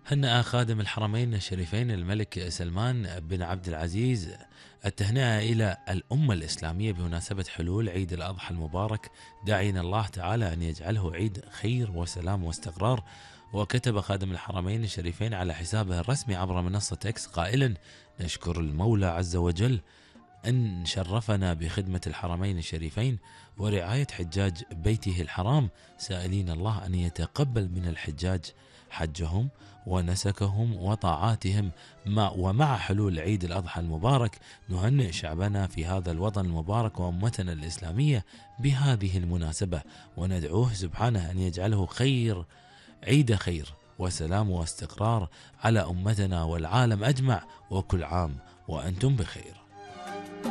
هنأ خادم الحرمين الشريفين الملك سلمان بن عبد العزيز التهنئة إلى الأمة الإسلامية بمناسبة حلول عيد الأضحى المبارك، داعين الله تعالى أن يجعله عيد خير وسلام واستقرار. وكتب خادم الحرمين الشريفين على حسابه الرسمي عبر منصة إكس قائلا: نشكر المولى عز وجل أن شرفنا بخدمة الحرمين الشريفين ورعاية حجاج بيته الحرام، سائلين الله أن يتقبل من الحجاج حجهم ونسكهم وطاعاتهم. ومع حلول عيد الأضحى المبارك نهنئ شعبنا في هذا الوطن المبارك وأمتنا الإسلامية بهذه المناسبة، وندعوه سبحانه أن يجعله عيد خير وسلام واستقرار على أمتنا والعالم أجمع، وكل عام وأنتم بخير.